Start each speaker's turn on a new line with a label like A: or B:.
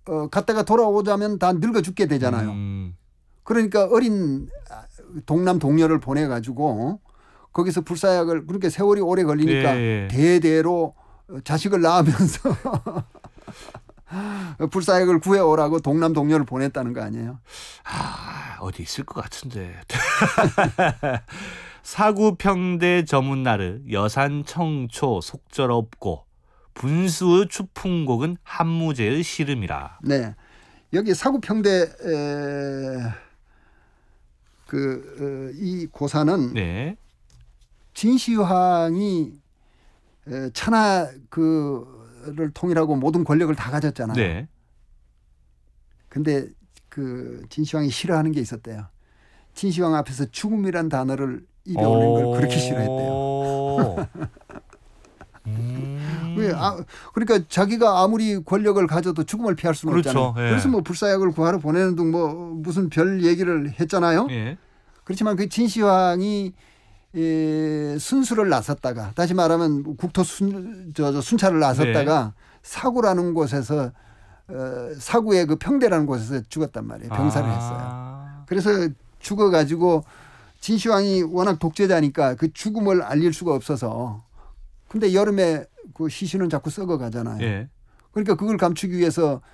A: 갔다가 돌아오자면 다 늙어 죽게 되잖아요. 그러니까 어린 동남 동녀를 보내가지고 거기서 불사약을 그렇게 세월이 오래 걸리니까
B: 네.
A: 대대로 자식을 낳으면서 불사약을 구해오라고 동남 동녀를 보냈다는 거 아니에요?
B: 어디 있을 것 같은데. 사구평대 저문나르 여산 청초 속절없고 분수의 추풍곡은 한무제의 시름이라.
A: 네, 여기 사구평대 이 고사는
B: 네.
A: 진시황이 천하 그를 통일하고 모든 권력을 다 가졌잖아요.
B: 네.
A: 근데 그 진시황이 싫어하는 게 있었대요. 진시황 앞에서 죽음이란 단어를 입에 올린 걸 그렇게 싫어했대요. 왜? 그러니까 자기가 아무리 권력을 가져도 죽음을 피할 수는
B: 그렇죠.
A: 없잖아요.
B: 예.
A: 그래서 뭐 불사약을 구하러 보내는 등 뭐 무슨 별 얘기를 했잖아요.
B: 예.
A: 그렇지만 그 진시황이 순수를 나섰다가 다시 말하면 국토 순찰을 나섰다가 사구라는 곳에서 사구의 그 평대라는 곳에서 죽었단 말이에요. 병사를 했어요. 그래서 죽어가지고 진시황이 워낙 독재자니까 그 죽음을 알릴 수가 없어서 근데 여름에 그 시신은 자꾸 썩어가잖아요.
B: 예.
A: 그러니까 그걸 감추기 위해서